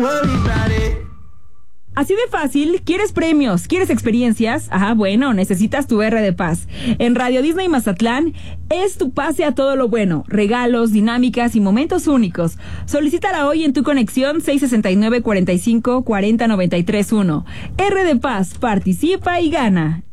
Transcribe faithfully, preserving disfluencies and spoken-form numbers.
Así de fácil, ¿quieres premios? ¿Quieres experiencias? Ajá, bueno, necesitas tu R de Paz. En Radio Disney Mazatlán es tu pase a todo lo bueno. Regalos, dinámicas y momentos únicos. Solicítala hoy en tu conexión seis sesenta y nueve, cuarenta y cinco, cuarenta, noventa y tres uno. R de Paz, participa y gana.